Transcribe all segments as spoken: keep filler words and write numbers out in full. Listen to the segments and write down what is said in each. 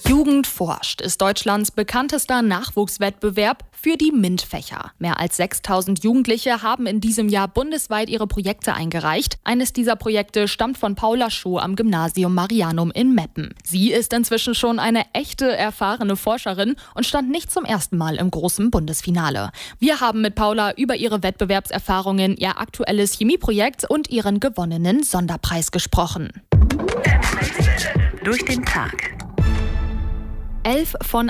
Jugend forscht ist Deutschlands bekanntester Nachwuchswettbewerb für die MINT-Fächer. Mehr als sechstausend Jugendliche haben in diesem Jahr bundesweit ihre Projekte eingereicht. Eines dieser Projekte stammt von Paula Scho am Gymnasium Marianum in Meppen. Sie ist inzwischen schon eine echte, erfahrene Forscherin und stand nicht zum ersten Mal im großen Bundesfinale. Wir haben mit Paula über ihre Wettbewerbserfahrungen, ihr aktuelles Chemieprojekt und ihren gewonnenen Sonderpreis gesprochen. Durch den Tag. elf von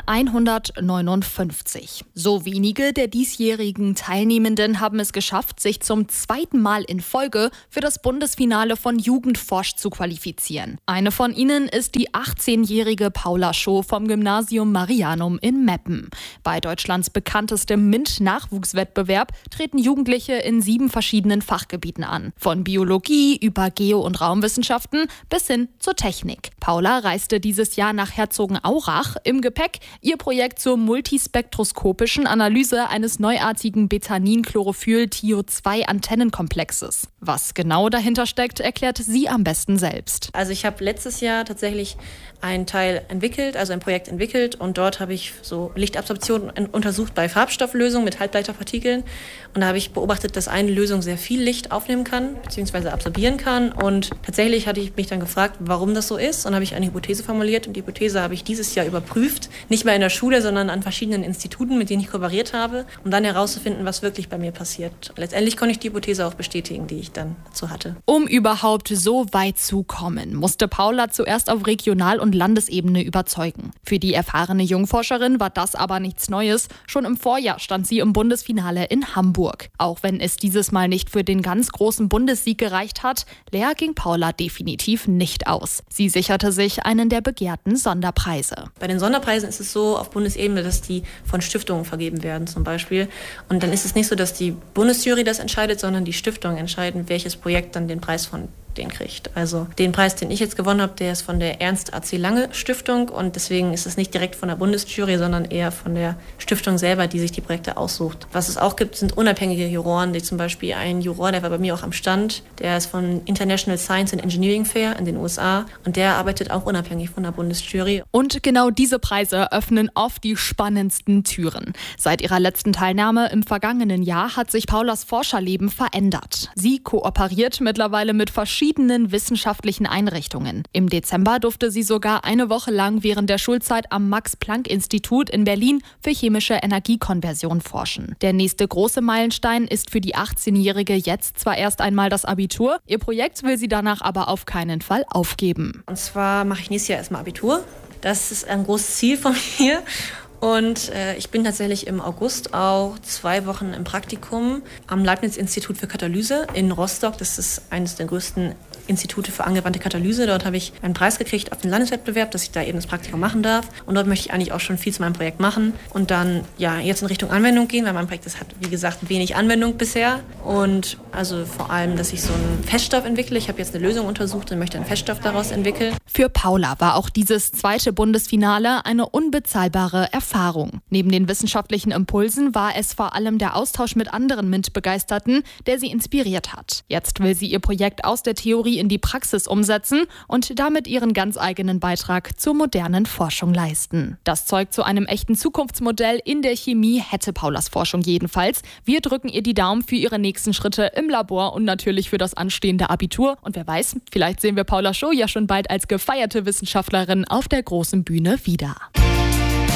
hundertneunundfünfzig. So wenige der diesjährigen Teilnehmenden haben es geschafft, sich zum zweiten Mal in Folge für das Bundesfinale von Jugend forscht zu qualifizieren. Eine von ihnen ist die achtzehnjährige Paula Scho vom Gymnasium Marianum in Meppen. Bei Deutschlands bekanntestem MINT-Nachwuchswettbewerb treten Jugendliche in sieben verschiedenen Fachgebieten an. Von Biologie über Geo- und Raumwissenschaften bis hin zur Technik. Paula reiste dieses Jahr nach Herzogenaurach. Im Gepäck ihr Projekt zur multispektroskopischen Analyse eines neuartigen Betanin-Chlorophyll-T I O zwei Antennenkomplexes. Was genau dahinter steckt, erklärt sie am besten selbst. Also ich habe letztes Jahr tatsächlich einen Teil entwickelt, also ein Projekt entwickelt und dort habe ich so Lichtabsorption untersucht bei Farbstofflösungen mit Halbleiterpartikeln und da habe ich beobachtet, dass eine Lösung sehr viel Licht aufnehmen kann bzw. absorbieren kann und tatsächlich hatte ich mich dann gefragt, warum das so ist und habe ich eine Hypothese formuliert und die Hypothese habe ich dieses Jahr überprüft. Nicht mehr in der Schule, sondern an verschiedenen Instituten, mit denen ich kooperiert habe, um dann herauszufinden, was wirklich bei mir passiert. Letztendlich konnte ich die Hypothese auch bestätigen, die ich dann dazu hatte. Um überhaupt so weit zu kommen, musste Paula zuerst auf Regional- und Landesebene überzeugen. Für die erfahrene Jungforscherin war das aber nichts Neues. Schon im Vorjahr stand sie im Bundesfinale in Hamburg. Auch wenn es dieses Mal nicht für den ganz großen Bundessieg gereicht hat, leer ging Paula definitiv nicht aus. Sie sicherte sich einen der begehrten Sonderpreise. Bei den Sonderpreisen ist es so auf Bundesebene, dass die von Stiftungen vergeben werden zum Beispiel. Und dann ist es nicht so, dass die Bundesjury das entscheidet, sondern die Stiftungen entscheiden, welches Projekt dann den Preis von den kriegt. Also den Preis, den ich jetzt gewonnen habe, der ist von der Ernst A C Lange Stiftung und deswegen ist es nicht direkt von der Bundesjury, sondern eher von der Stiftung selber, die sich die Projekte aussucht. Was es auch gibt, sind unabhängige Juroren, die zum Beispiel ein Juror, der war bei mir auch am Stand, der ist von International Science and Engineering Fair in den U S A und der arbeitet auch unabhängig von der Bundesjury. Und genau diese Preise öffnen oft die spannendsten Türen. Seit ihrer letzten Teilnahme im vergangenen Jahr hat sich Paulas Forscherleben verändert. Sie kooperiert mittlerweile mit verschiedenen verschiedenen wissenschaftlichen Einrichtungen. Im Dezember durfte sie sogar eine Woche lang während der Schulzeit am Max-Planck-Institut in Berlin für chemische Energiekonversion forschen. Der nächste große Meilenstein ist für die achtzehnjährige jetzt zwar erst einmal das Abitur, ihr Projekt will sie danach aber auf keinen Fall aufgeben. Und zwar mache ich nächstes Jahr erstmal Abitur. Das ist ein großes Ziel von mir. Und äh, ich bin tatsächlich im August auch zwei Wochen im Praktikum am Leibniz-Institut für Katalyse in Rostock. Das ist eines der größten Institute für angewandte Katalyse. Dort habe ich einen Preis gekriegt auf den Landeswettbewerb, dass ich da eben das Praktikum machen darf. Und dort möchte ich eigentlich auch schon viel zu meinem Projekt machen und dann ja jetzt in Richtung Anwendung gehen, weil mein Projekt das hat, wie gesagt, wenig Anwendung bisher. Und also vor allem, dass ich so einen Feststoff entwickle. Ich habe jetzt eine Lösung untersucht und möchte einen Feststoff daraus entwickeln. Für Paula war auch dieses zweite Bundesfinale eine unbezahlbare Erfahrung. Erfahrung. Neben den wissenschaftlichen Impulsen war es vor allem der Austausch mit anderen MINT-Begeisterten, der sie inspiriert hat. Jetzt will sie ihr Projekt aus der Theorie in die Praxis umsetzen und damit ihren ganz eigenen Beitrag zur modernen Forschung leisten. Das Zeug zu einem echten Zukunftsmodell in der Chemie hätte Paulas Forschung jedenfalls. Wir drücken ihr die Daumen für ihre nächsten Schritte im Labor und natürlich für das anstehende Abitur. Und wer weiß, vielleicht sehen wir Paula Scho ja schon bald als gefeierte Wissenschaftlerin auf der großen Bühne wieder.